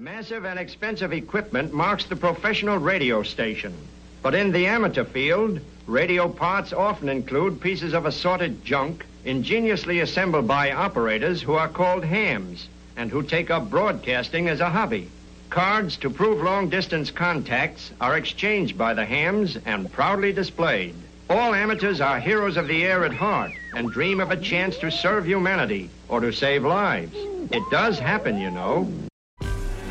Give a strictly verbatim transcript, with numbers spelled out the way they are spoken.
Massive and expensive equipment marks the professional radio station. But in the amateur field, radio parts often include pieces of assorted junk ingeniously assembled by operators who are called hams and who take up broadcasting as a hobby. Cards to prove long-distance contacts are exchanged by the hams and proudly displayed. All amateurs are heroes of the air at heart and dream of a chance to serve humanity or to save lives. It does happen, you know.